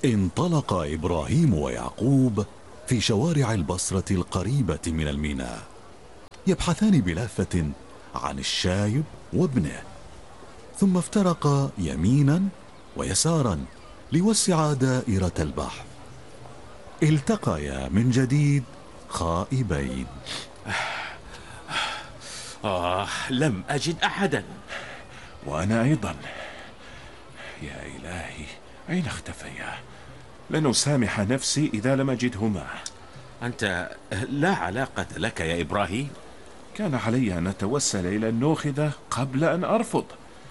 انطلق إبراهيم ويعقوب في شوارع البصرة القريبة من الميناء، يبحثان بلهفة عن الشايب وابنه، ثم افترقا يمينا ويسارا ليوسعا دائرة البحث. التقيا من جديد خائبين. لم أجد أحدا. وأنا أيضا. يا إلهي، أين اختفيا؟ لن أسامح نفسي إذا لم أجدهما. أنت لا علاقة لك يا إبراهيم. كان علي أن أتوسل إلى النوخذة قبل أن أرفض.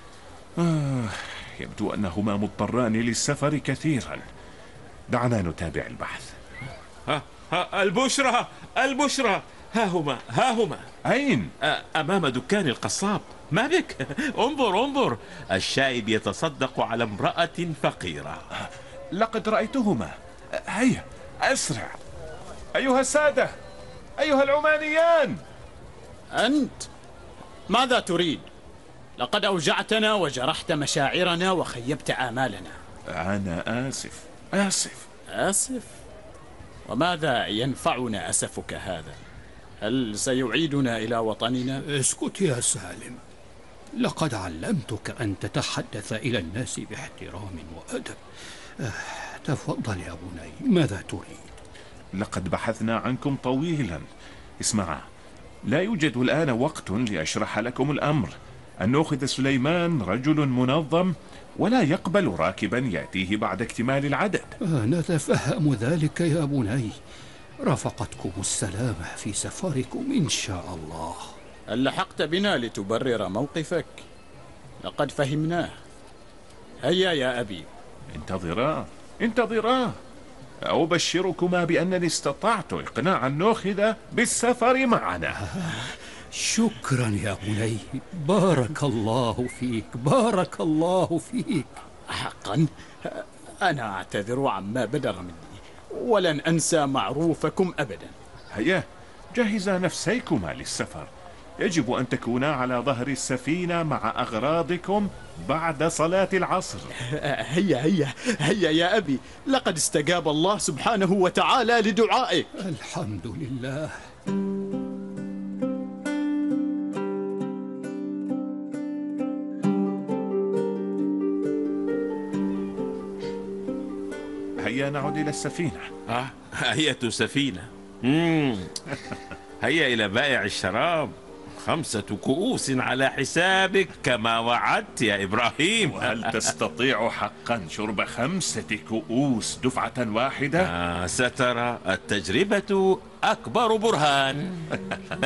يبدو أنهما مضطران للسفر كثيرا. دعنا نتابع البحث. البشرى البشرى، ها هما. أين؟ أمام دكان القصاب. ما بك؟ انظر، الشايب يتصدق على امرأة فقيرة. لقد رأيتهما. هيا أسرع. أيها السادة، أيها العمانيان. أنت ماذا تريد؟ لقد أوجعتنا وجرحت مشاعرنا وخيبت آمالنا. أنا آسف. وماذا ينفعنا أسفك هذا؟ هل سيعيدنا إلى وطننا؟ اسكت يا سالم، لقد علمتك أن تتحدث إلى الناس باحترام وأدب. تفضل يا بني، ماذا تريد؟ لقد بحثنا عنكم طويلا. اسمعا، لا يوجد الآن وقت لأشرح لكم الأمر. النوخذ سليمان رجل منظم، ولا يقبل راكبا يأتيه بعد اكتمال العدد. نتفهم ذلك يا بني. رافقتكم السلامة في سفركم إن شاء الله. هل لحقت بنا لتبرر موقفك؟ لقد فهمناه. هيا يا أبي. انتظرا. أبشركما بأنني استطعت إقناع النوخذة بالسفر معنا. شكرا يا بني، بارك الله فيك. حقا أنا أعتذر عما بدر مني، ولن أنسى معروفكم أبدا. هيا جهزا نفسيكما للسفر. يجب أن تكونا على ظهر السفينة مع أغراضكم بعد صلاة العصر. هيا يا أبي، لقد استجاب الله سبحانه وتعالى لدعائك. الحمد لله. هيا نعود إلى السفينة. أية سفينة؟ هيا إلى بائع الشراب. 5 كؤوس على حسابك كما وعدت يا إبراهيم. وهل تستطيع حقا شرب 5 كؤوس دفعة واحدة؟ سترى، التجربة أكبر برهان.